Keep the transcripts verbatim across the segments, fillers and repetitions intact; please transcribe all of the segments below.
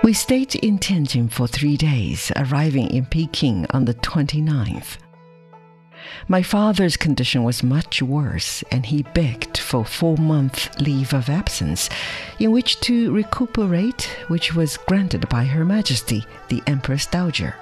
We stayed in Tianjin for three days, arriving in Peking on the twenty-ninth. My father's condition was much worse, and he begged for four-month leave of absence, in which to recuperate, which was granted by Her Majesty, the Empress Dowager.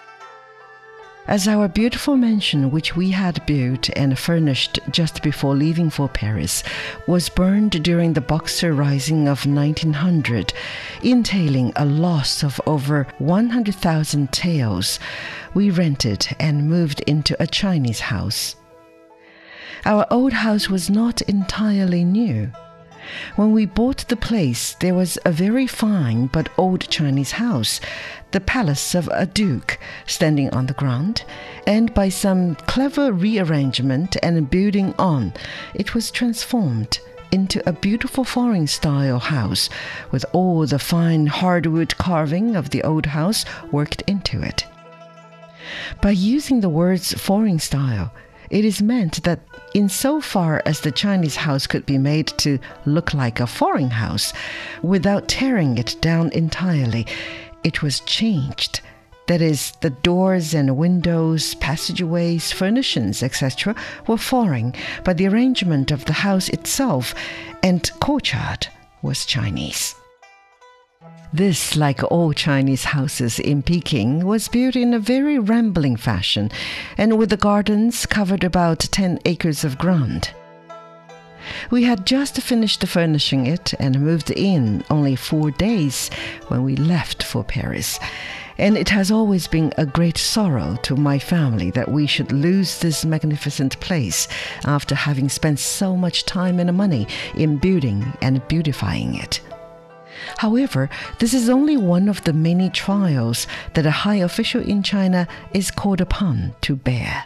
As our beautiful mansion, which we had built and furnished just before leaving for Paris, was burned during the Boxer Rising of nineteen hundred, entailing a loss of over one hundred thousand taels, we rented and moved into a Chinese house. Our old house was not entirely new. When we bought the place, there was a very fine but old Chinese house, the palace of a duke, standing on the ground, and by some clever rearrangement and building on, it was transformed into a beautiful foreign-style house, with all the fine hardwood carving of the old house worked into it. By using the words foreign style, it is meant that insofar as the Chinese house could be made to look like a foreign house, without tearing it down entirely, it was changed. That is, the doors and windows, passageways, furnishings, et cetera were foreign, but the arrangement of the house itself and courtyard was Chinese. This, like all Chinese houses in Peking, was built in a very rambling fashion, and with the gardens covered about ten acres of ground. We had just finished furnishing it and moved in only four days when we left for Paris, and it has always been a great sorrow to my family that we should lose this magnificent place after having spent so much time and money in building and beautifying it. However, this is only one of the many trials that a high official in China is called upon to bear.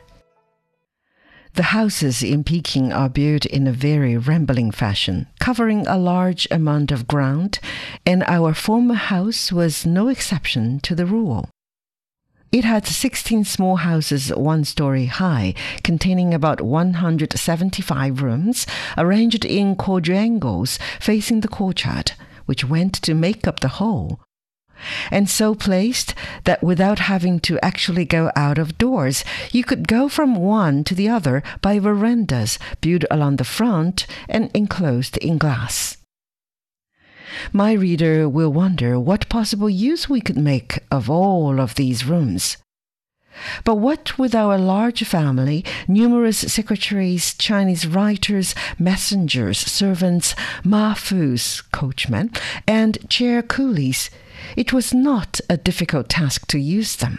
The houses in Peking are built in a very rambling fashion, covering a large amount of ground, and our former house was no exception to the rule. It had sixteen small houses one story high, containing about one hundred seventy-five rooms, arranged in quadrangles facing the courtyard, which went to make up the whole, and so placed that without having to actually go out of doors, you could go from one to the other by verandas built along the front and enclosed in glass. My reader will wonder what possible use we could make of all of these rooms. But what with our large family, numerous secretaries, Chinese writers, messengers, servants, mafus, coachmen, and chair coolies, it was not a difficult task to use them.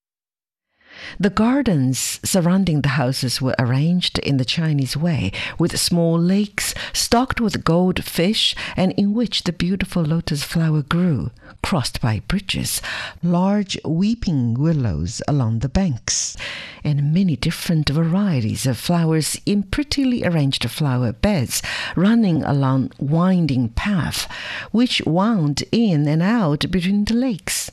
The gardens surrounding the houses were arranged in the Chinese way, with small lakes stocked with gold fish and in which the beautiful lotus flower grew, crossed by bridges, large weeping willows along the banks, and many different varieties of flowers in prettily arranged flower beds running along winding paths, which wound in and out between the lakes.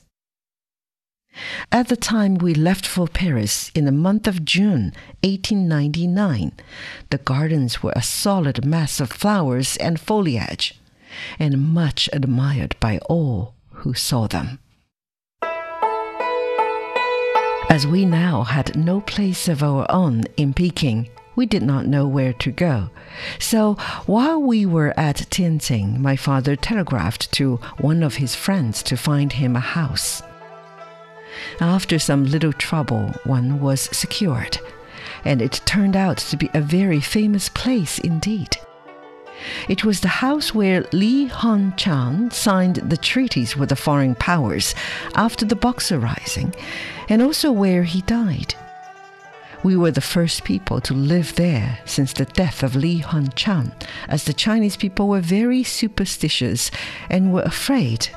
At the time we left for Paris in the month of June, eighteen ninety-nine, the gardens were a solid mass of flowers and foliage, and much admired by all who saw them. As we now had no place of our own in Peking, we did not know where to go. So while we were at Tianjin, my father telegraphed to one of his friends to find him a house. After some little trouble, one was secured, and it turned out to be a very famous place indeed. It was the house where Li Hongqiang signed the treaties with the foreign powers after the Boxer Rising, and also where he died. We were the first people to live there since the death of Li Hongqiang, as the Chinese people were very superstitious and were afraid